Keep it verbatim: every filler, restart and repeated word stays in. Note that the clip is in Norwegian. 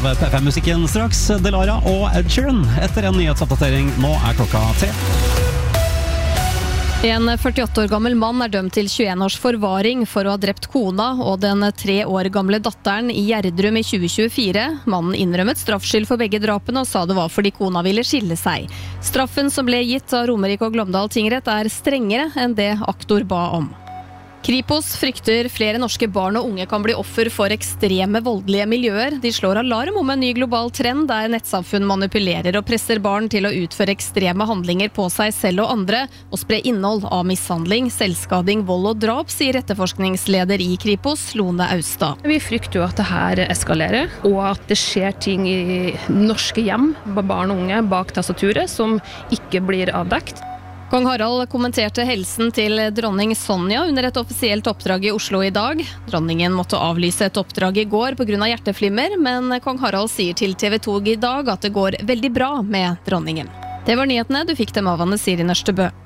P fem-musikken straks. Delara og Ed Sheeran etter en nyhetsoppdatering. Nå er klokka tre. En førtiåtte år gammel mann er dømt til tjueen års forvaring for å ha drept kona og den tre år gamle datteren i Gjerdrum i tjue tjuefire. Mannen innrømmet straffskyld for begge drapene og sa det var fordi kona ville skille seg. Straffen som ble gitt av Romerike og Glåmdal tingrett er strengere enn det aktor ba om. Kripos frykter flere norske barn og unge kan bli offer for ekstreme voldelige miljøer. De slår alarm om en ny global trend der nettsamfunn manipulerer og presser barn til å utføre ekstreme handlinger på seg selv og andre, og spre innhold av mishandling, selvskading, vold og drap, sier etterforskningsleder i Kripos, Lone Austad. Vi frykter jo at det her eskalerer, og at det skjer ting i norske hjem, barn og unge bak tastaturet, som ikke blir avdekt. Kong Harald kommenterte helsen til dronning Sonja under et offisielt oppdrag i Oslo i dag. Dronningen måtte avlyse et oppdrag i går på grunn av hjerteflimmer, men kong Harald sier til T V to i dag at det går veldig bra med dronningen. Det var nyhetene, du fikk dem av Anne Siri Nørstebø.